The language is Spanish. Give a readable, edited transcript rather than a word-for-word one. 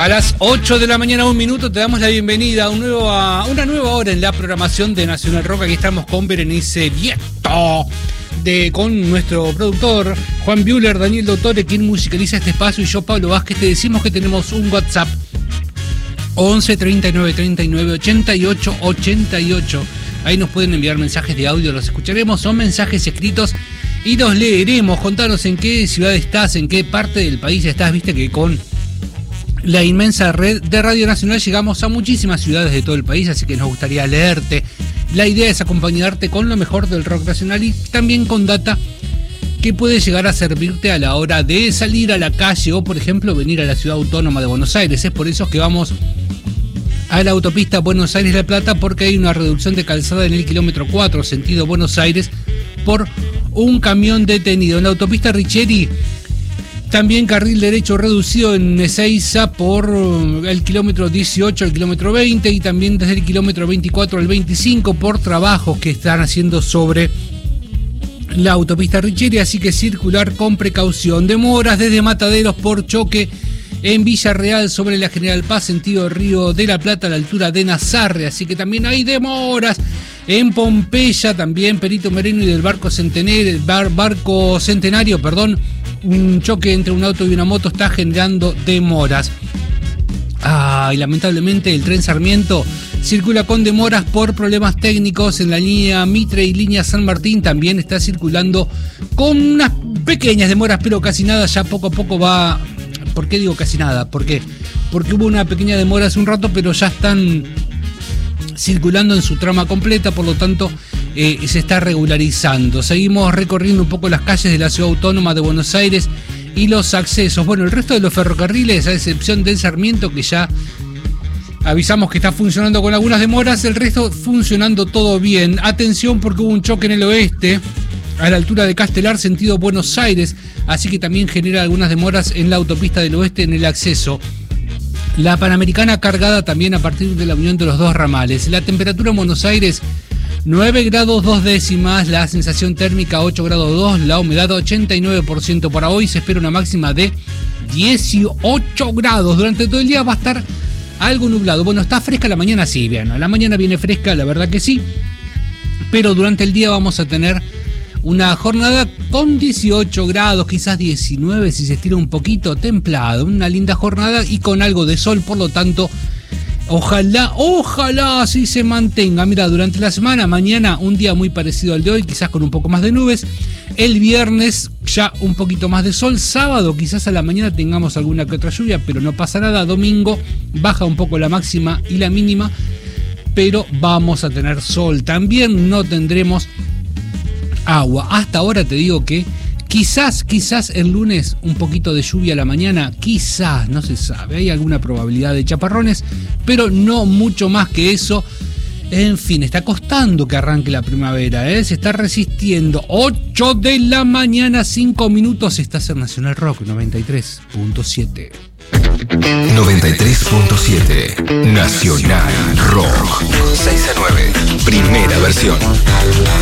A las 8 de la mañana, 1 minuto, te damos la bienvenida a una nueva hora en la programación de Nacional Rock. Aquí estamos con Berenice Vieto, con nuestro productor Juan Buehler, Daniel Dottore, quien musicaliza este espacio, y yo, Pablo Vázquez. Te decimos que tenemos un WhatsApp 11 39 39 88 88. Ahí nos pueden enviar mensajes de audio, los escucharemos. Son mensajes escritos y los leeremos. Contanos en qué ciudad estás, en qué parte del país estás. Viste que con la inmensa red de Radio Nacional llegamos a muchísimas ciudades de todo el país, así que nos gustaría leerte. La idea es acompañarte con lo mejor del rock nacional y también con data que puede llegar a servirte a la hora de salir a la calle o, por ejemplo, venir a la ciudad autónoma de Buenos Aires. Es por eso que vamos a la autopista Buenos Aires-La Plata, porque hay una reducción de calzada en el kilómetro 4, sentido Buenos Aires, por un camión detenido. En la autopista Richeri, también carril derecho reducido en Ezeiza por el kilómetro 18 al kilómetro 20, y también desde el kilómetro 24 al 25 por trabajos que están haciendo sobre la autopista Richeri, así que circular con precaución. Demoras desde Mataderos por choque en Villarreal sobre la General Paz, sentido Río de la Plata, a la altura de Nazarre, así que también hay demoras. En Pompeya también, Perito Moreno y del barco Centenario, un choque entre un auto y una moto está generando demoras. Y lamentablemente el tren Sarmiento circula con demoras por problemas técnicos en la línea Mitre y línea San Martín. También está circulando con unas pequeñas demoras, pero casi nada, ya poco a poco va. ¿Por qué digo casi nada? ¿Por qué? Porque hubo una pequeña demora hace un rato, pero ya están circulando en su trama completa, por lo tanto se está regularizando. Seguimos recorriendo un poco las calles de la ciudad autónoma de Buenos Aires y los accesos. Bueno, el resto de los ferrocarriles, a excepción del Sarmiento, que ya avisamos que está funcionando con algunas demoras, el resto funcionando todo bien. Atención, porque hubo un choque en el oeste, a la altura de Castelar, sentido Buenos Aires, así que también genera algunas demoras en la autopista del oeste en el acceso. La Panamericana cargada también a partir de la unión de los dos ramales. La temperatura en Buenos Aires, 9 grados 2 décimas, la sensación térmica 8 grados 2, la humedad 89%. Para hoy se espera una máxima de 18 grados. Durante todo el día va a estar algo nublado. Bueno, está fresca la mañana, sí, bien. A la mañana viene fresca, la verdad que sí. Pero durante el día vamos a tener una jornada con 18 grados, quizás 19 si se estira un poquito, templado. Una linda jornada y con algo de sol, por lo tanto, ojalá así se mantenga. Mira, durante la semana, mañana un día muy parecido al de hoy, quizás con un poco más de nubes. El viernes ya un poquito más de sol. Sábado quizás a la mañana tengamos alguna que otra lluvia, pero no pasa nada. Domingo baja un poco la máxima y la mínima, pero vamos a tener sol. También no tendremos agua. Hasta ahora te digo que quizás el lunes un poquito de lluvia a la mañana, quizás, no se sabe, hay alguna probabilidad de chaparrones, pero no mucho más que eso. En fin, está costando que arranque la primavera, se está resistiendo. 8 de la mañana, 5 minutos, estás en Nacional Rock 93.7. 93.7 Nacional Rock. 6 a 9, primera versión.